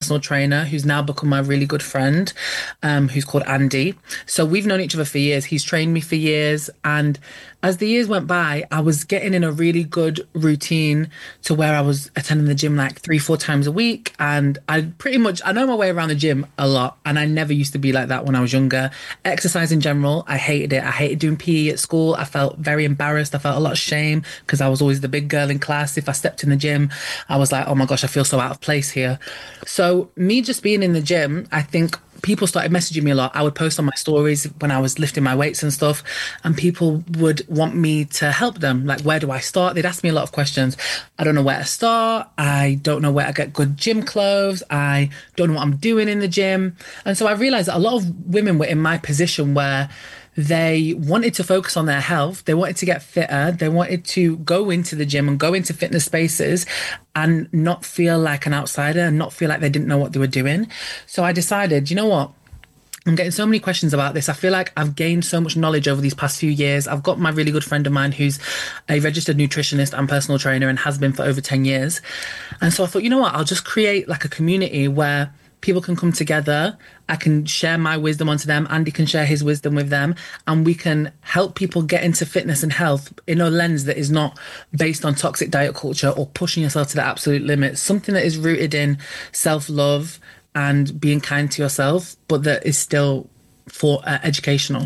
personal trainer who's now become my really good friend, who's called Andy. So we've known each other for years. He's trained me for years. And as the years went by, I was getting in a really good routine to where I was attending the gym like 3-4 times a week. And I know my way around the gym a lot. And I never used to be like that when I was younger. Exercise in general, I hated it. I hated doing PE at school. I felt very embarrassed. I felt a lot of shame because I was always the big girl in class. If I stepped in the gym, I was like, oh my gosh, I feel so out of place here. So me just being in the gym, I think people started messaging me a lot. I would post on my stories when I was lifting my weights and stuff, and people would want me to help them. Like, where do I start? They'd ask me a lot of questions. I don't know where to start. I don't know where to get good gym clothes. I don't know what I'm doing in the gym. And so I realized that a lot of women were in my position where they wanted to focus on their health. They wanted to get fitter. They wanted to go into the gym and go into fitness spaces and not feel like an outsider and not feel like they didn't know what they were doing. So I decided, you know what? I'm getting so many questions about this. I feel like I've gained so much knowledge over these past few years. I've got my really good friend of mine who's a registered nutritionist and personal trainer and has been for over 10 years. And so I thought, you know what? I'll just create like a community where people can come together. I can share my wisdom onto them. Andy can share his wisdom with them. And we can help people get into fitness and health in a lens that is not based on toxic diet culture or pushing yourself to the absolute limit. Something that is rooted in self-love and being kind to yourself, but that is still for educational.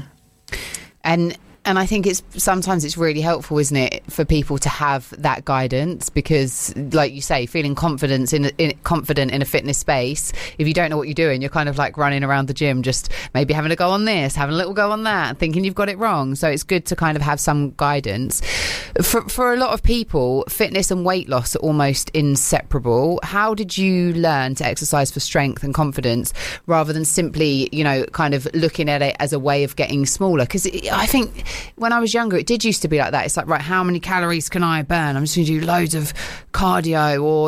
And I think sometimes it's really helpful, isn't it, for people to have that guidance, because, like you say, feeling confident in a fitness space, if you don't know what you're doing, you're kind of like running around the gym, just maybe having a go on this, having a little go on that, thinking you've got it wrong. So it's good to kind of have some guidance. For a lot of people, fitness and weight loss are almost inseparable. How did you learn to exercise for strength and confidence rather than simply, kind of looking at it as a way of getting smaller? Because I think when I was younger, it did used to be like that. It's like, right, how many calories can I burn? I'm just going to do loads of cardio, or,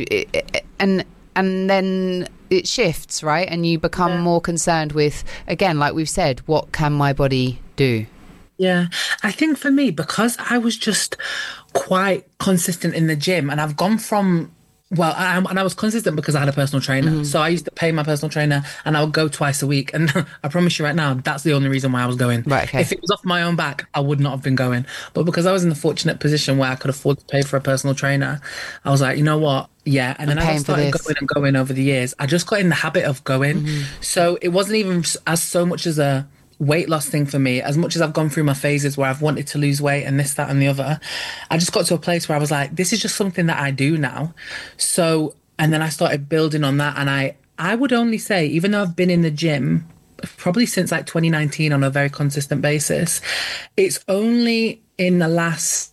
and then it shifts, right? And you become more concerned with, again, like we've said, what can my body do? Yeah, I think for me, because I was just quite consistent in the gym, and I've gone from, I was consistent because I had a personal trainer. Mm-hmm. So I used to pay my personal trainer and I would go twice a week. And I promise you right now, that's the only reason why I was going. Right, okay. If it was off my own back, I would not have been going. But because I was in the fortunate position where I could afford to pay for a personal trainer, I was like, you know what? Yeah. And then as I started going over the years, I just got in the habit of going. Mm-hmm. So it wasn't even as so much as a weight loss thing for me. As much as I've gone through my phases where I've wanted to lose weight and this, that and the other, I just got to a place where I was like, this is just something that I do now. So, and then I started building on that. And I would only say, even though I've been in the gym probably since like 2019 on a very consistent basis, it's only in the last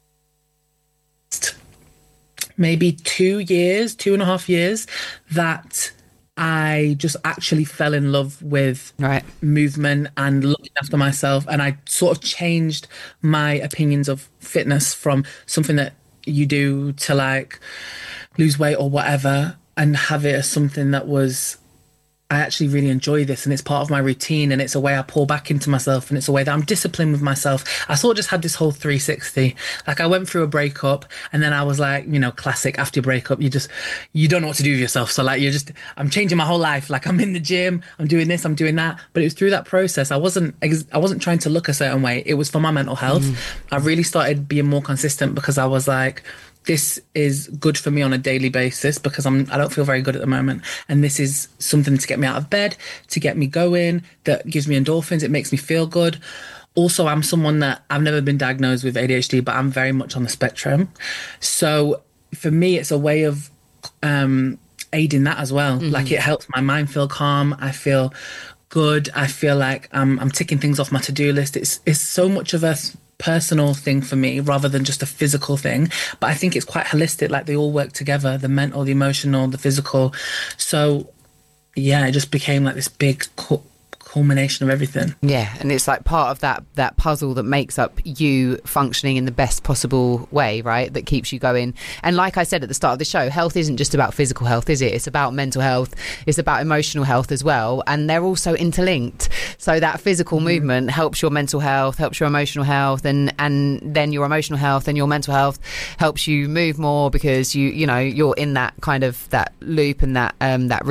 maybe 2.5 years that I just actually fell in love with movement and looking after myself. And I sort of changed my opinions of fitness from something that you do to like lose weight or whatever, and have it as something that was, I actually really enjoy this and it's part of my routine and it's a way I pour back into myself and it's a way that I'm disciplined with myself. I sort of just had this whole 360. Like I went through a breakup and then I was like, classic after your breakup, you don't know what to do with yourself. So like I'm changing my whole life. Like I'm in the gym, I'm doing this, I'm doing that. But it was through that process. I wasn't trying to look a certain way. It was for my mental health. I really started being more consistent because I was like, this is good for me on a daily basis because I don't feel very good at the moment. And this is something to get me out of bed, to get me going, that gives me endorphins. It makes me feel good. Also, I'm someone that I've never been diagnosed with ADHD, but I'm very much on the spectrum. So for me, it's a way of aiding that as well. Mm-hmm. Like it helps my mind feel calm. I feel good. I feel like I'm ticking things off my to-do list. It's so much of a personal thing for me rather than just a physical thing, but I think it's quite holistic. Like they all work together, the mental, the emotional, the physical. So yeah, it just became like this big culmination of everything. Yeah, and it's like part of that puzzle that makes up you functioning in the best possible way, right? That keeps you going. And like I said at the start of the show, health isn't just about physical health, is it? It's about mental health, it's about emotional health as well, and they're also interlinked. So that physical movement helps your mental health, helps your emotional health, and then your emotional health and your mental health helps you move more because you're in that kind of that loop and that